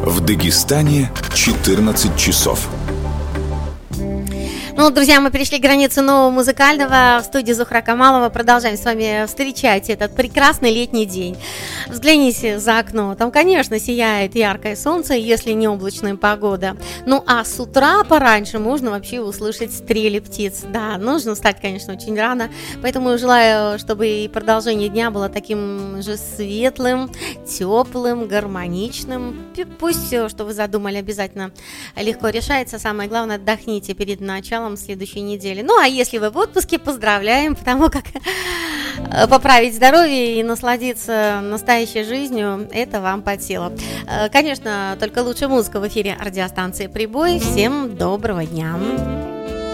В Дагестане 14 часов. Ну, друзья, мы перешли границу нового музыкального. В студии Зухра Камалова продолжаем с вами встречать этот прекрасный летний день. Взгляните за окно. Там, конечно, сияет яркое солнце, если не облачная погода. Ну, а с утра пораньше можно вообще услышать стрели птиц. Да, нужно встать, конечно, очень рано. Поэтому желаю, чтобы и продолжение дня было таким же светлым, теплым, гармоничным. Пусть все, что вы задумали, обязательно легко решается. Самое главное, отдохните перед началом следующей недели. Ну, а если вы в отпуске, поздравляем, потому как поправить здоровье и насладиться настоящей жизнью, это вам под силу. Конечно, только лучшая музыка в эфире радиостанции «Прибой». Всем доброго дня!